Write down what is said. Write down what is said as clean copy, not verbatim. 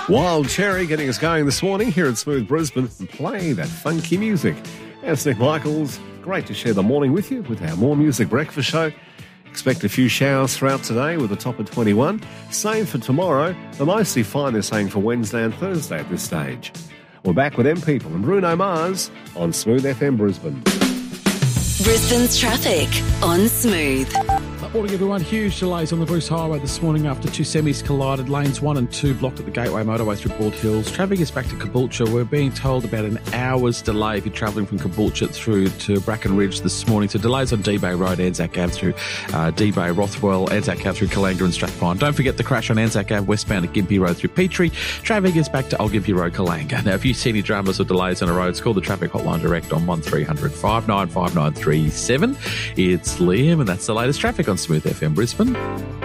Wild Cherry getting us going this morning here at Smooth Brisbane and play that funky music. Anthony Michaels, great to share the morning with you with our More Music Breakfast Show. Expect a few showers throughout today with a top of 21. Same for tomorrow, but mostly fine they're saying for Wednesday and Thursday at this stage. We're back with M People and Bruno Mars on Smooth FM Brisbane. Brisbane's traffic on Smooth. Morning everyone, huge delays on the Bruce Highway this morning after two semis collided. Lanes 1 and 2 blocked at the Gateway Motorway through Bald Hills. Traffic is back to Caboolture. We're being told about an hour's delay if you're travelling from Caboolture through to Bracken Ridge this morning. So delays on D-Bay Road, Anzac Ave through D-Bay, Rothwell, Anzac Ave through Kalanga and Strathpine. Don't forget the crash on Anzac Ave westbound at Gympie Road through Petrie. Traffic is back to Old Gympie Road, Kalanga. Now, if you see any dramas or delays on the roads, call the traffic hotline direct on 1300 595937. It's Liam and that's the latest traffic on Smooth FM Brisbane.